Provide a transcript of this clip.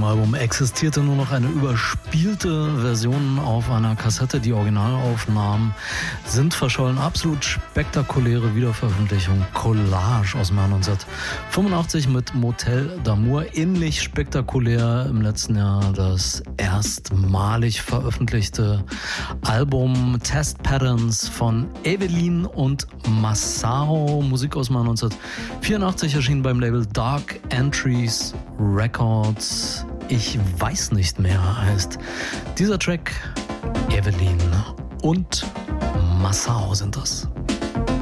Album existierte nur noch eine überspielte Version auf einer Kassette. Die Originalaufnahmen sind verschollen. Absolut spektakuläre Wiederveröffentlichung. Collage aus dem Jahr 1985 mit Motel d'Amour. Ähnlich spektakulär im letzten Jahr das erstmalig veröffentlichte Album Test Patterns von Evelyn und Massaro. Musik aus dem Jahr 1984 erschienen beim Label Dark Entries Records. Ich weiß nicht mehr heißt dieser Track. Evelyn und Massaro sind das.